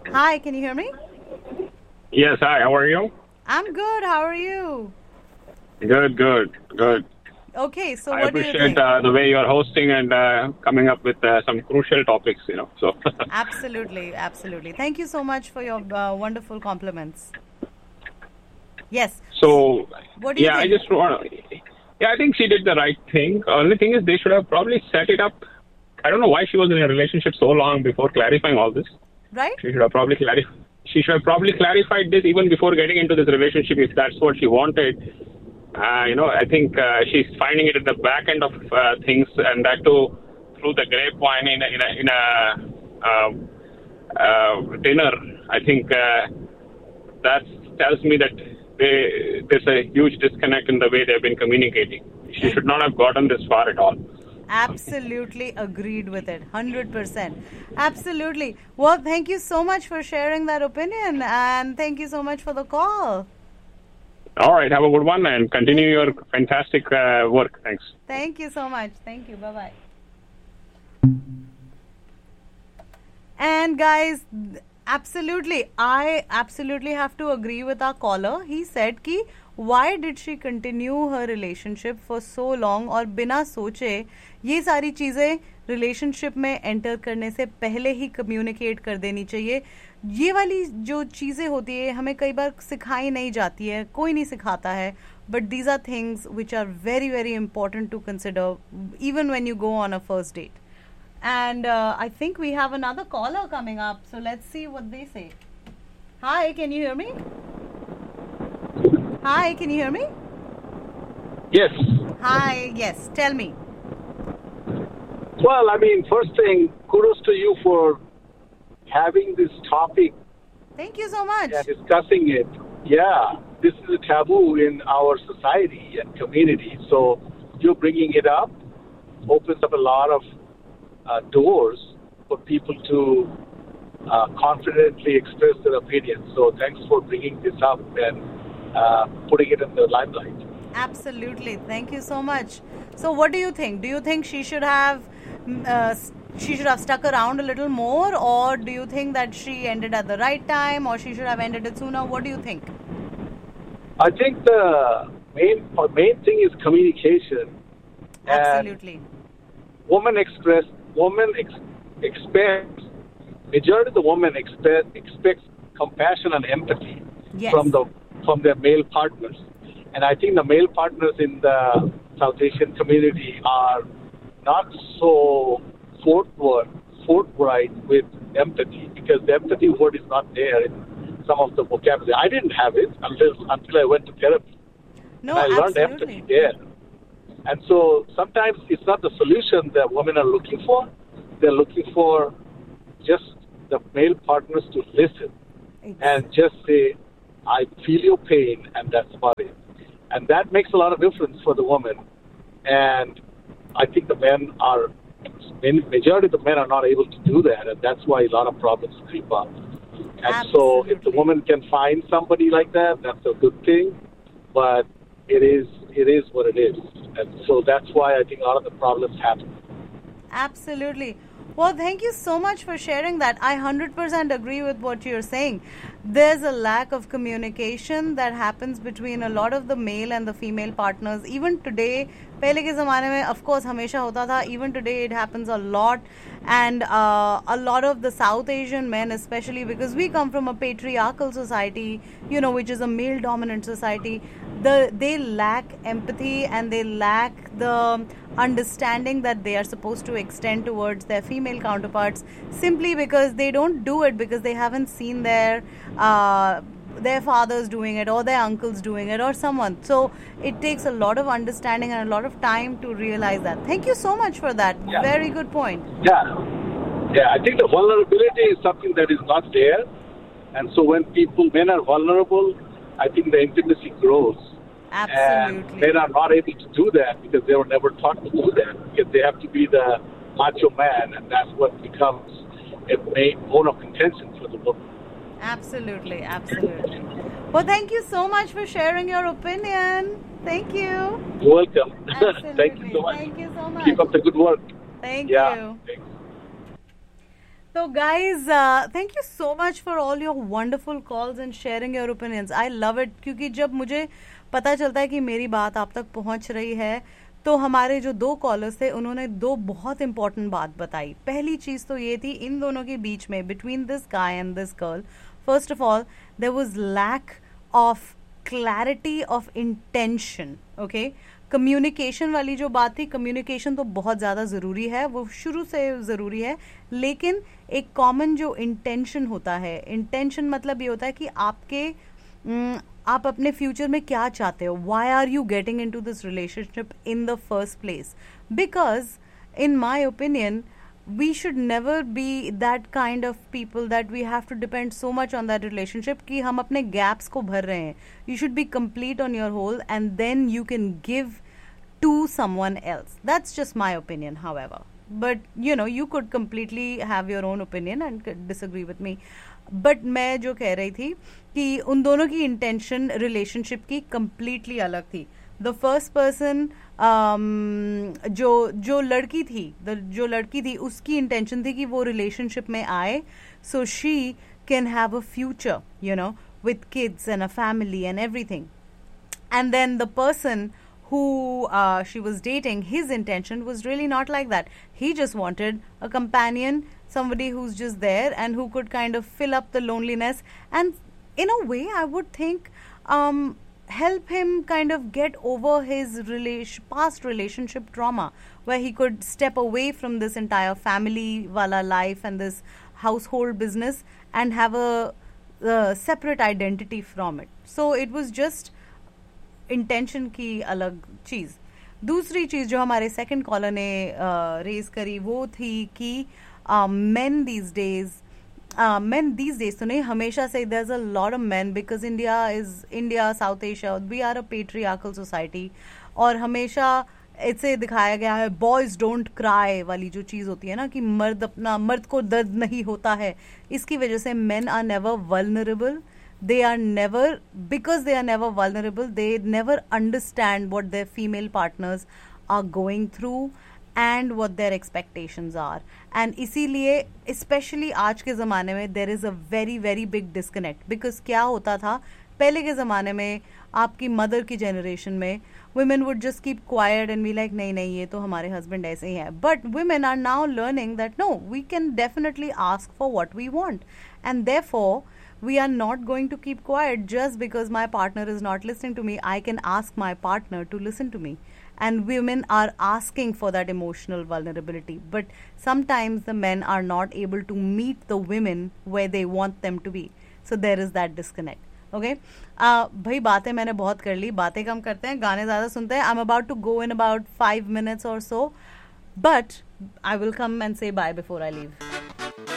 Hi, can you hear me? Yes, hi, how are you? I'm good. How are you? Good. Okay, so I what do you appreciate think? the way you're hosting and coming up with some crucial topics, So, Absolutely, absolutely. Thank you so much for your wonderful compliments. Yes. so What do you yeah, I think? just want yeah, I think she did the right thing. Only thing is they should have probably set it up. I don't know why she was in a relationship so long before clarifying all this. Right? She should have probably She should have probably clarified this even before getting into this relationship if that's what she wanted. I think she's finding it at the back end of things, and that too through the grapevine in a dinner. I think that tells me that there's a huge disconnect in the way they've been communicating. She should not have gotten this far at all. Absolutely agreed with it. 100%. Absolutely. Well, thank you so much for sharing that opinion and thank you so much for the call. All right, have a good one and continue Thank your you. fantastic work. Thanks. Thank you so much. Thank you. Bye bye. And guys, I absolutely have to agree with our caller. He said कि why did she continue her relationship for so long और बिना सोचे ये सारी चीज़ें relationship में enter करने से पहले ही कम्युनिकेट कर देनी चाहिए. ये वाली जो चीज़ें होती है हमें कई बार सिखाई नहीं जाती है, कोई नहीं सिखाता है. But these are things which are very very important to consider even when you go on a first date. And I think we have another caller coming up. So let's see what they say. Hi, can you hear me? Hi, can you hear me? Yes. Hi, yes, tell me. Well, I mean, first thing, kudos to you for having this topic Thank you so much. and discussing it. Yeah, this is a taboo in our society and community. So you bringing it up opens up a lot of doors for people to confidently express their opinions. So thanks for bringing this up and putting it in the limelight. Absolutely. Thank you so much. So what do you think? Do you think she should have stuck around a little more, or do you think that she ended at the right time, or she should have ended it sooner? What do you think? I think the main thing is communication. Absolutely. Expects majority of the women expects compassion and empathy Yes. from their male partners, and I think the male partners in the South Asian community are not so forthright with empathy because the empathy word is not there in some of the vocabulary. I didn't have it until I went to therapy. No, and I learned absolutely. empathy there. And so sometimes it's not the solution that women are looking for. They're looking for just the male partners to listen and just say, I feel your pain, and that's about it. And that makes a lot of difference for the woman. And I think majority of the men are not able to do that, and that's why a lot of problems creep up. And so if the woman can find somebody like that, that's a good thing. But it is what it is. And so that's why I think a lot of the problems happen. Absolutely. Well, thank you so much for sharing that. I 100% agree with what you're saying. There's a lack of communication that happens between a lot of the male and the female partners. Even today, पहले के ज़माने में of course हमेशा होता था. Even today it happens a lot. And a lot of the South Asian men, especially because we come from a patriarchal society, which is a male-dominant society, they lack empathy and they lack the understanding that they are supposed to extend towards their female counterparts simply because they don't do it because they haven't seen their fathers doing it or their uncles doing it or someone. So it takes a lot of understanding and a lot of time to realize that. Thank you so much for that. Yeah. Very good point. Yeah, I think the vulnerability is something that is not there. And so when men are vulnerable, I think the intimacy grows. Absolutely. And men are not able to do that because they were never taught to do that. Because they have to be the macho man, and that's what becomes a main bone of contention for the woman. Absolutely. Well, thank you so much for sharing your opinion. Thank you. You're welcome. Absolutely. Thank you so much. Thank you so much. Keep up the good work. Thank Yeah. you. Thanks. So guys, thank you so much for all your wonderful calls and sharing your opinions. I love it क्योंकि जब मुझे पता चलता है कि मेरी बात आप तक पहुंच रही है, तो हमारे जो 2 कॉलर्स थे उन्होंने 2 बहुत इंपॉर्टेंट बात बताई. पहली चीज तो ये थी इन दोनों के बीच में, between this guy and this girl, first of all there was lack of clarity of intention. Okay, communication वाली जो बात थी, कम्युनिकेशन तो बहुत ज़्यादा ज़रूरी है, वो शुरू से ज़रूरी है, लेकिन एक कॉमन जो इंटेंशन होता है, इंटेंशन मतलब ये होता है कि आप अपने फ्यूचर में क्या चाहते हो, Y are you getting in to this relationship in the first place. Because in my opinion we should never be that kind of people that we have to depend so much on that relationship कि हम अपने gaps को भर रहे हैं. You should be complete on your whole and then you can give to someone else. That's just my opinion, however. But you know, you could completely have your own opinion and disagree with me. But मैं जो कह रही थी कि उन दोनों की intention relationship की completely अलग थी. The first person जो लड़की थी उसकी इंटेंशन थी कि वो रिलेशनशिप में आए so she can have a future, you know, with kids and a family and everything. And then the person who she was dating, his intention was really not like that. He just wanted a companion, somebody who's just there and who could kind of fill up the loneliness and in a way I would think help him kind of get over his past relationship trauma, where he could step away from this entire family wala life and this household business and have a separate identity from it. So it was just intention की अलग चीज़. दूसरी चीज़ जो हमारे second collar ने raise करी वो थी कि men these days तो नहीं, हमेशा से there's a lot of men because India, South Asia, we are a patriarchal society, और हमेशा इसे दिखाया गया है बॉयज डोंट क्राई वाली जो चीज़ होती है ना, कि मर्द को दर्द नहीं होता है. इसकी वजह से men are never vulnerable. Because they are never vulnerable, they never understand what their female partners are going through and what their expectations are. And इसीलिए especially आज के ज़माने में there is a very very big disconnect. Because क्या होता था पहले के ज़माने में, आपकी मदर की जनरेशन में, women would just keep quiet and be like नहीं ये तो हमारे husband ऐसे ही है. But women are now learning that no, we can definitely ask for what we want, and therefore we are not going to keep quiet just because my partner is not listening to me. I can ask my partner to listen to me. And women are asking for that emotional vulnerability. But sometimes the men are not able to meet the women where they want them to be. So there is that disconnect. Okay? भाई बातें मैंने बहुत कर ली, बातें कम करते हैं, गाने ज़्यादा सुनते हैं. I'm about to go in about 5 minutes or so. But I will come and say bye before I leave.